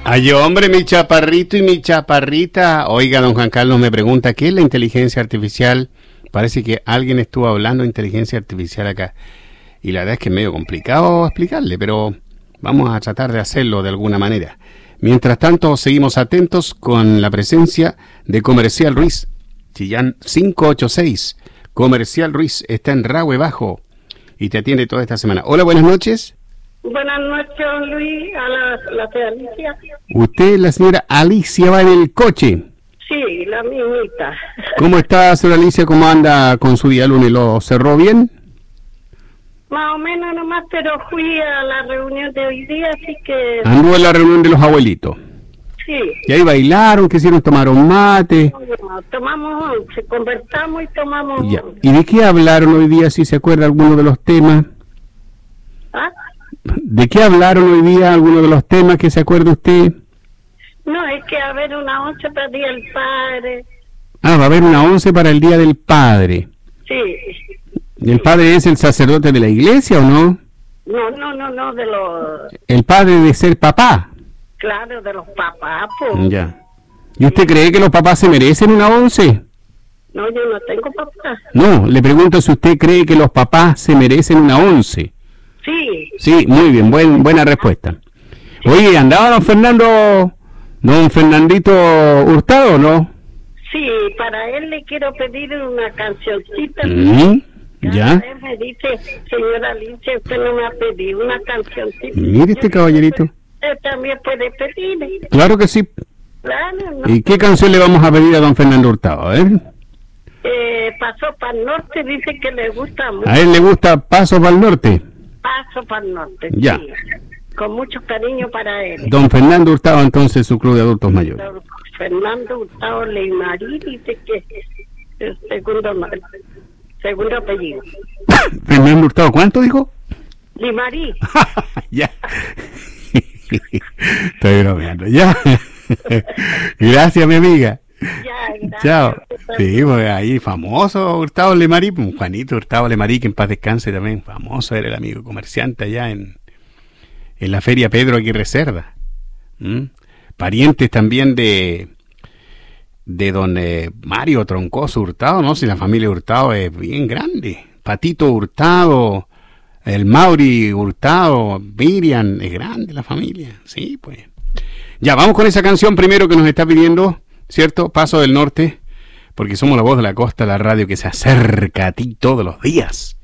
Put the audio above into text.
Ay, hombre, mi chaparrito y mi chaparrita. Oiga, don Juan Carlos me pregunta, ¿qué es la inteligencia artificial? Parece que alguien estuvo hablando de inteligencia artificial acá. Y la verdad es que es medio complicado explicarle, pero vamos a tratar de hacerlo de alguna manera. Mientras tanto, seguimos atentos con la presencia de Comercial Ruiz. Chillán 586. Comercial Ruiz está en Rahue Bajo y te atiende toda esta semana. Hola, buenas noches. Buenas noches, Luis, a la señora Alicia. Usted, la señora Alicia, va en el coche. Sí, la mismita. ¿Cómo está, señora Alicia? ¿Cómo anda con su día lunes? ¿Lo cerró bien? Más o menos nomás, pero fui a la reunión de hoy día, así que... Anduvo en la reunión de los abuelitos. Sí. Y ahí bailaron, ¿qué hicieron? ¿Tomaron mate? Tomamos once, conversamos y tomamos Ya. once. ¿Y de qué hablaron hoy día, si se acuerda alguno de los temas? ¿Ah? ¿De qué hablaron hoy día, alguno de los temas que se acuerda usted? No, es que haber una once para el Día del Padre. Ah, va a haber una 11 para el Día del Padre. Sí. ¿El padre es el sacerdote de la iglesia o no? No, de los... El padre de ser papá. Claro, de los papás, pues. Ya. ¿Y usted cree que los papás se merecen una 11? No, yo no tengo papá. No, le pregunto si usted cree que los papás se merecen una 11. Sí. Sí, muy bien, buena respuesta. Oye, ¿andaba don Fernandito Hurtado, no? Sí, para él le quiero pedir una cancioncita. Ya. Cada vez me dice, señora Alicia, usted no me ha pedido una cancioncita. Mire este caballerito. Usted también puede pedir. Claro que sí. Claro, ¿no? ¿Y qué canción le vamos a pedir a don Fernando Hurtado? A ver. Paso para el norte, dice que le gusta mucho. A él le gusta Paso para el Norte. Paso para el norte, Ya. sí. Con mucho cariño para él. Don Fernando Hurtado, entonces, su club de adultos mayores. Don Fernando Hurtado Leimarí dice que es segundo apellido. Fernando Hurtado, ¿cuánto dijo? Leimarí. Ya. Estoy bromeando, ya. Gracias, mi amiga. Ya, gracias. Chao. Sí, pues ahí famoso Hurtado Lemarí, Juanito Hurtado Lemarí, que en paz descanse también, famoso era el amigo comerciante allá en la Feria Pedro Aguirre Cerda. Parientes también de don Mario Troncoso Hurtado, ¿no? Si la familia Hurtado es bien grande. Patito Hurtado, el Mauri Hurtado, Miriam, es grande la familia, sí, pues. Ya, vamos con esa canción primero que nos está pidiendo, ¿cierto? Paso del Norte, porque somos la voz de la costa, la radio que se acerca a ti todos los días.